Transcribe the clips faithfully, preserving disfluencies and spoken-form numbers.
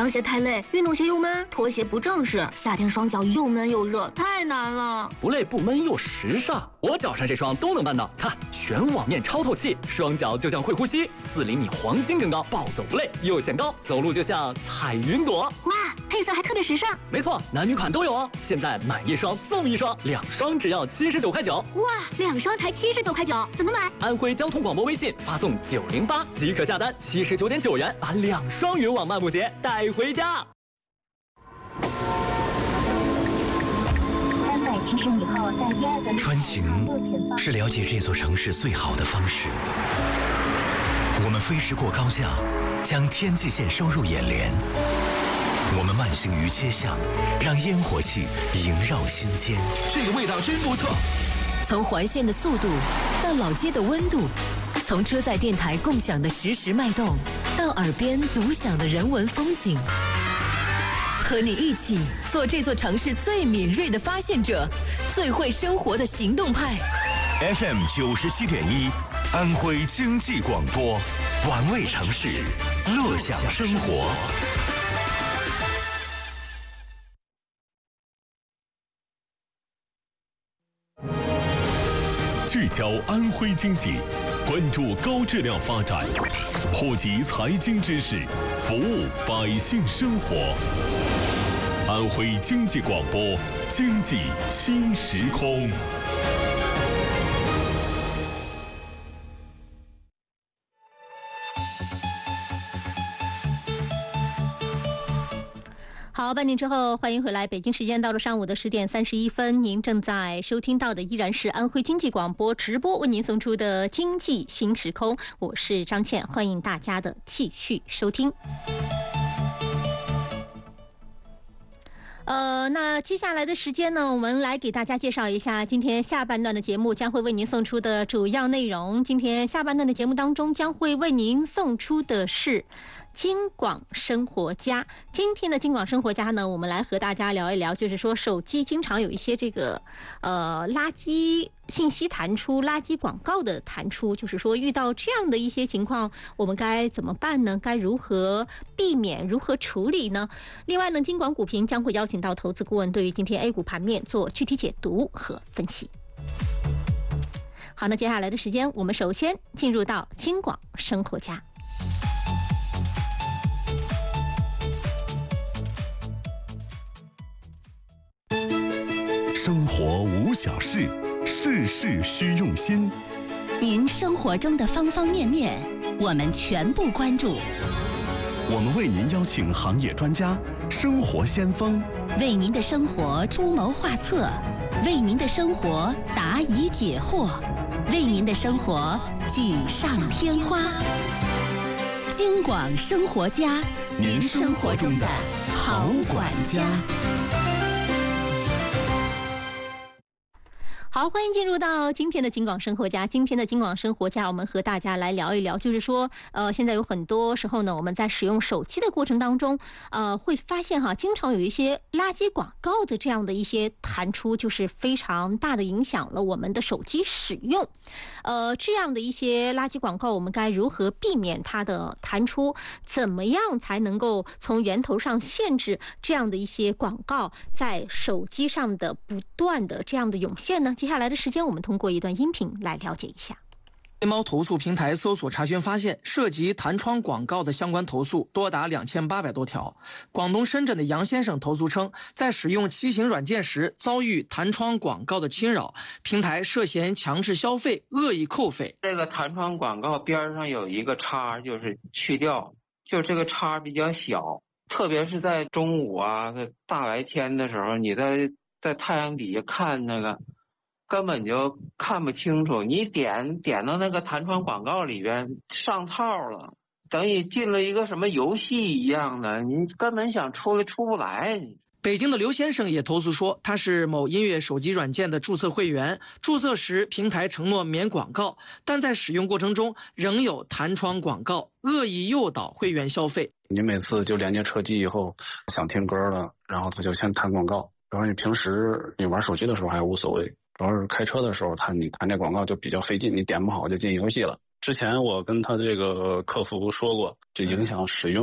凉鞋太累，运动鞋又闷，拖鞋不正式，夏天双脚又闷又热，太难了。 不累不闷又时尚，我脚上这双都能办到。看，全网面超透气，双脚就像会呼吸，四厘米黄金更高，暴走不累，又显高，走路就像踩云朵。 哇，配色还特别时尚。 没错，男女款都有哦。现在买一双送一双，两双只要七十九块九。 哇，两双才七十九块九，怎么买？ 安徽交通广播微信发送九零八即可下单，七十九点九元把两双云网漫步鞋带回家。 三百七十米后在第二个穿行是了解这座城市最好的方式。我们飞驰过高架，将天际线收入眼帘。我们慢行于街巷，让烟火气萦绕心间。 这个味道真不错。 从环线的速度到老街的温度，从车载电台共享的实时脉动，到耳边独享的人文风景，和你一起做这座城市最敏锐的发现者，最会生活的行动派。 F M 九十七点一，安徽经济广播，玩味城市，乐享生活。聚焦安徽经济，关注高质量发展，普及财经知识，服务百姓生活。安徽经济广播，经济新时空。 好，半点之后欢迎回来。北京时间到了上午的十点三十一分，您正在收听到的依然是安徽经济广播直播为您送出的经济新时空，我是张倩，欢迎大家的继续收听。呃，那接下来的时间呢，我们来给大家介绍一下今天下半段的节目将会为您送出的主要内容。今天下半段的节目当中将会为您送出的是京广生活家。今天的京广生活家呢，我们来和大家聊一聊，就是说手机经常有一些这个呃垃圾信息弹出、垃圾广告的弹出，就是说遇到这样的一些情况，我们该怎么办呢？该如何避免？如何处理呢？另外呢，京广股评将会邀请到投资顾问对于今天 A 股盘面做具体解读和分析。好，那接下来的时间，我们首先进入到京广生活家。 生活无小事，事事需用心。 您生活中的方方面面，我们全部关注。 我们为您邀请行业专家、生活先锋， 为您的生活出谋划策，为您的生活答疑解惑，为您的生活锦上添花。京广生活家，您生活中的好管家。 好，欢迎进入到今天的京广生活家。今天的京广生活家，我们和大家来聊一聊，就是说，呃，现在有很多时候呢，我们在使用手机的过程当中，呃，会发现哈，经常有一些垃圾广告的这样的一些弹出，就是非常大的影响了我们的手机使用。呃，这样的一些垃圾广告，我们该如何避免它的弹出？怎么样才能够从源头上限制这样的一些广告在手机上的不断的这样的涌现呢？接下来的时间，我们通过一段音频来了解一下。 天猫投诉平台搜索查询发现，涉及弹窗广告的相关投诉多达两千八百多条。广东深圳的杨先生投诉称，在使用骑行软件时遭遇弹窗广告的侵扰，平台涉嫌强制消费、恶意扣费。 这个弹窗广告边上有一个叉，就是去掉，就这个叉比较小，特别是在中午啊、大白天的时候，你在在太阳底下看那个。根本就看不清楚，你点点到那个弹窗广告里边上套了，等于进了一个什么游戏一样的，你根本想出来出不来。 北京的刘先生也投诉说，他是某音乐手机软件的注册会员，注册时平台承诺免广告，但在使用过程中仍有弹窗广告，恶意诱导会员消费。 你每次就连接车机以后想听歌了，然后他就先弹广告，然后你平时你玩手机的时候还无所谓，主要是开车的时候，他你弹这广告就比较费劲，你点不好就进游戏了。之前我跟他这个客服说过，这影响使用啊，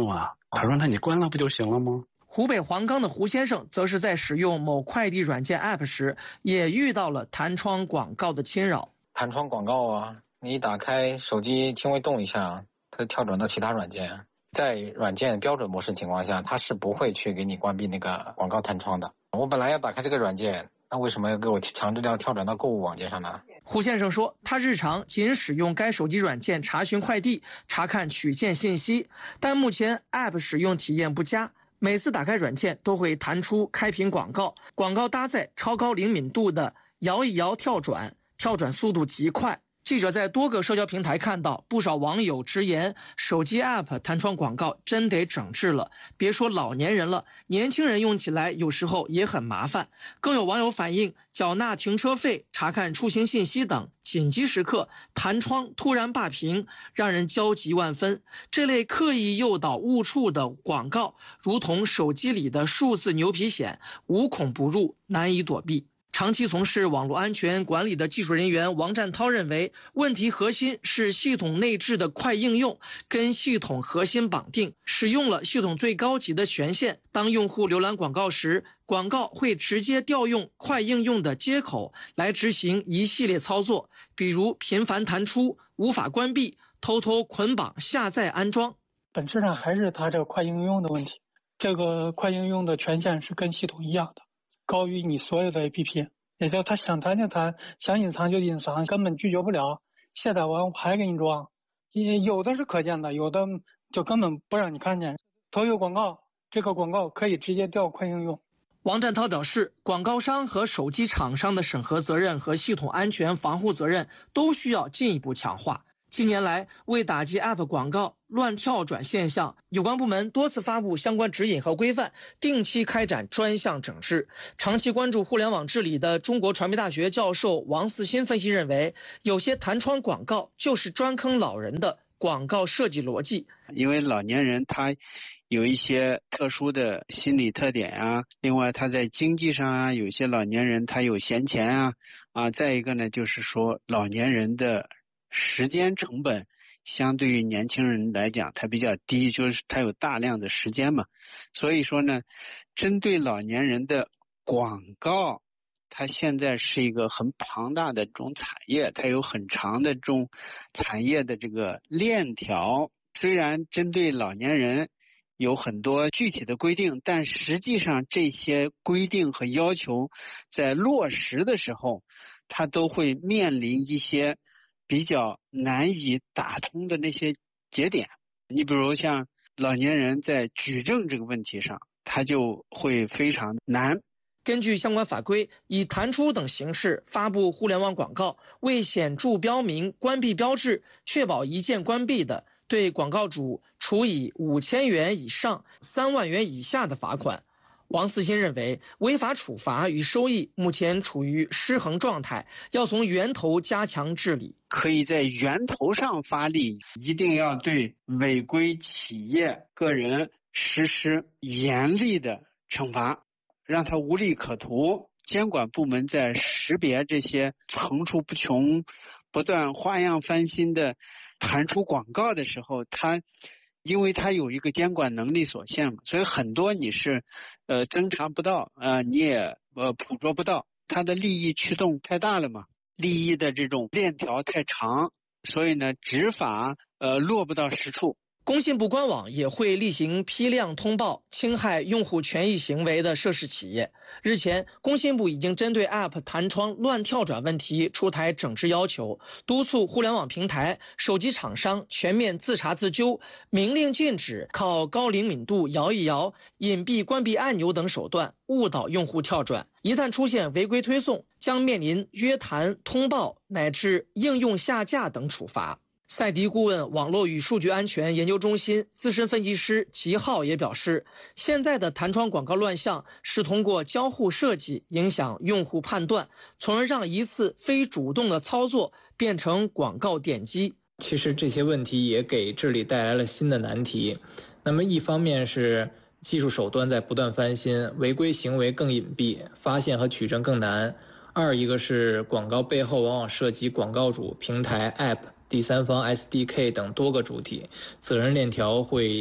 他说那你关了不就行了吗？ 湖北黄冈的胡先生则是在使用某快递软件 App 时，也遇到了弹窗广告的侵扰。 弹窗广告啊，你一打开手机轻微动一下，它跳转到其他软件。在软件标准模式情况下，它是不会去给你关闭那个广告弹窗的。我本来要打开这个软件，那为什么要给我强制要跳转到购物网页上呢？ 胡先生说，他日常仅使用该手机软件查询快递、查看取件信息，但目前 App 使用体验不佳。每次打开软件都会弹出开屏广告，广告搭载超高灵敏度的摇一摇跳转，跳转速度极快。记者在多个社交平台看到不少网友直言，手机 App 弹窗广告真得整治了，别说老年人了，年轻人用起来有时候也很麻烦。更有网友反映，缴纳停车费、查看出行信息等紧急时刻弹窗突然罢屏，让人焦急万分。这类刻意诱导误触的广告，如同手机里的数字牛皮癣，无孔不入，难以躲避。长期从事网络安全管理的技术人员王占涛认为，问题核心是系统内置的快应用跟系统核心绑定，使用了系统最高级的权限。当用户浏览广告时，广告会直接调用快应用的接口来执行一系列操作，比如频繁弹出、无法关闭、偷偷捆绑下载安装。 本质上还是它这个快应用的问题，这个快应用的权限是跟系统一样的，高于你所有的 A P P， 也就他想弹就弹，想隐藏就隐藏，根本拒绝不了。卸载完我还给你装，有的是可见的，有的就根本不让你看见。投有广告，这个广告可以直接调快应用。 王占涛表示，广告商和手机厂商的审核责任和系统安全防护责任都需要进一步强化。近年来，为打击 App 广告乱跳转现象，有关部门多次发布相关指引和规范，定期开展专项整治。长期关注互联网治理的中国传媒大学教授王四新分析认为，有些弹窗广告就是专坑老人的广告设计逻辑。 因为老年人他有一些特殊的心理特点啊，另外他在经济上啊，有些老年人他有闲钱啊，啊，再一个呢，就是说老年人的时间成本相对于年轻人来讲它比较低，就是它有大量的时间嘛，所以说呢，针对老年人的广告，它现在是一个很庞大的这种产业，它有很长的这种产业的这个链条。虽然针对老年人有很多具体的规定，但实际上这些规定和要求在落实的时候，它都会面临一些比较难以打通的那些节点。你比如像老年人在举证这个问题上，他就会非常难。 根据相关法规，以弹出等形式发布互联网广告，未显著标明关闭标志，确保一键关闭的，对广告主处以五千元以上三万元以下的罚款。王四新认为，违法处罚与收益目前处于失衡状态，要从源头加强治理。 可以在源头上发力，一定要对违规企业、个人实施严厉的惩罚，让他无利可图。监管部门在识别这些层出不穷、不断花样翻新的弹出广告的时候，他因为它有一个监管能力所限嘛，所以很多你是呃侦查不到，呃你也呃捕捉不到，它的利益驱动太大了嘛，利益的这种链条太长，所以呢执法呃落不到实处。 工信部官网也会例行批量通报侵害用户权益行为的涉事企业。日前，工信部已经针对 App 弹窗乱跳转问题出台整治要求，督促互联网平台、手机厂商全面自查自纠，明令禁止靠高灵敏度摇一摇、隐蔽关闭按钮等手段误导用户跳转。一旦出现违规推送，将面临约谈、通报乃至应用下架等处罚。赛迪顾问网络与数据安全研究中心资深分析师齐浩也表示，现在的弹窗广告乱象是通过交互设计影响用户判断，从而让一次非主动的操作变成广告点击。 其实这些问题也给治理带来了新的难题。那么一方面是技术手段在不断翻新，违规行为更隐蔽，发现和取证更难。二一个是广告背后往往涉及广告主、平台、App、第三方 S D K 等多个主体，责任链条会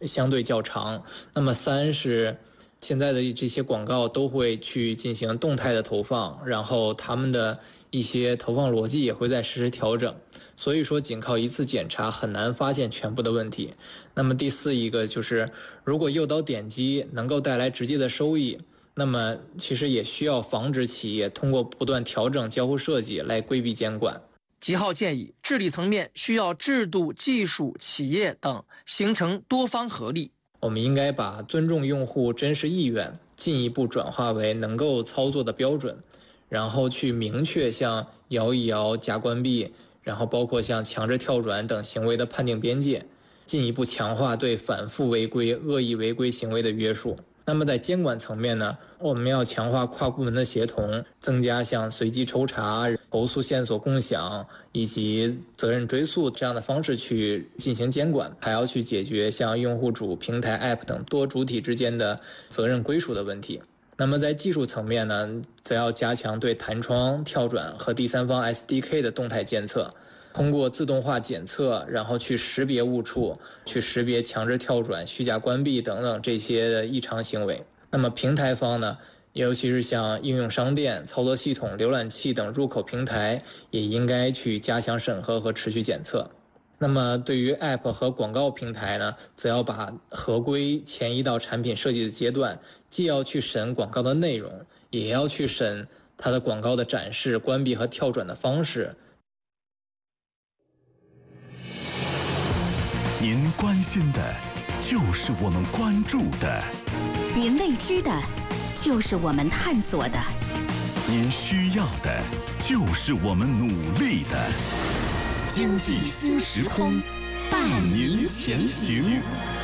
相对较长。那么三是现在的这些广告都会去进行动态的投放，然后他们的一些投放逻辑也会在实时调整，所以说仅靠一次检查很难发现全部的问题。那么第四一个就是，如果诱导点击能够带来直接的收益，那么其实也需要防止企业通过不断调整交互设计来规避监管。 吉浩建议，治理层面需要制度、技术、企业等形成多方合力。 我们应该把尊重用户真实意愿进一步转化为能够操作的标准，然后去明确像摇一摇、假关闭，然后包括像强制跳转等行为的判定边界，进一步强化对反复违规、恶意违规行为的约束。那么在监管层面呢，我们要强化跨部门的协同，增加像随机抽查、投诉线索共享以及责任追溯这样的方式去进行监管，还要去解决像用户主、平台、App 等多主体之间的责任归属的问题。那么在技术层面呢，则要加强对弹窗、跳转和第三方 S D K 的动态监测，通过自动化检测，然后去识别误触，去识别强制跳转、虚假关闭等等这些异常行为。那么平台方呢，尤其是像应用商店、操作系统、浏览器等入口平台，也应该去加强审核和持续检测。那么对于 App 和广告平台呢，则要把合规迁移到产品设计的阶段，既要去审广告的内容，也要去审它的广告的展示、关闭和跳转的方式。 您关心的，就是我们关注的； 您未知的，就是我们探索的； 您需要的，就是我们努力的。经济新时空，伴您前行。